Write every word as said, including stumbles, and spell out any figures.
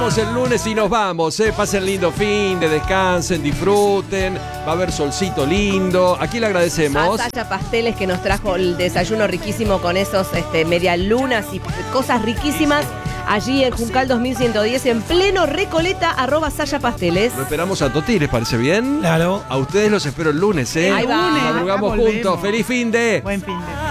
volvemos el lunes y nos vamos, ¿eh? Pasen lindo fin de descansen, disfruten. Va a haber solcito lindo. ¿A quién le agradecemos? A Saya Pasteles, que nos trajo el desayuno riquísimo con esos este, medialunas y cosas riquísimas. Allí en Juncal dos mil ciento diez, en pleno Recoleta, arroba Saya Pasteles. Lo esperamos a Toti, ¿les parece bien? Claro. A ustedes los espero el lunes, ¿eh? Ahí va. Madrugamos Acá juntos. volvemos. ¡Feliz fin de! Buen fin de.